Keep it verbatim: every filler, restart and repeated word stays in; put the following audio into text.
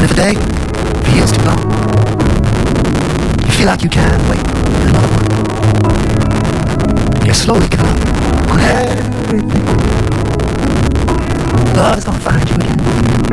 if a day feels too long, you feel like you can't wait another one. You're slowly giving up on everything. Love is gone.